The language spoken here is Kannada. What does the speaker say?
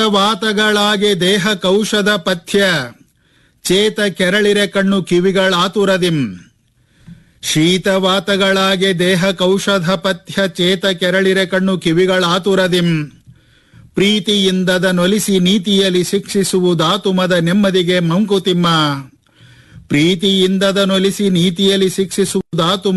ವಾತಗಳಾಗೆ ದೇಹ ಕೌಶದ ಪಥ್ಯ ಚೇತ ಕೆರಳಿರೆ ಕಣ್ಣು ಕಿವಿಗಳಾತುರದಿಂ. ಶೀತವಾತಗಳಾಗೆ ದೇಹ ಕೌಶಧ ಪಥ್ಯ ಚೇತ ಕೆರಳಿರೆ ಕಣ್ಣು ಕಿವಿಗಳಾತುರದಿಂ. ಪ್ರೀತಿಯಿಂದದ ನೊಲಿಸಿ ನೀತಿಯಲ್ಲಿ ಶಿಕ್ಷಿಸುವುದಾತುಮದ ನೆಮ್ಮದಿಗೆ ಮಂಕುತಿಮ್ಮ. ಪ್ರೀತಿಯಿಂದದ ನೊಲಿಸಿ ನೀತಿಯಲ್ಲಿ ಶಿಕ್ಷಿಸುವುದಾತು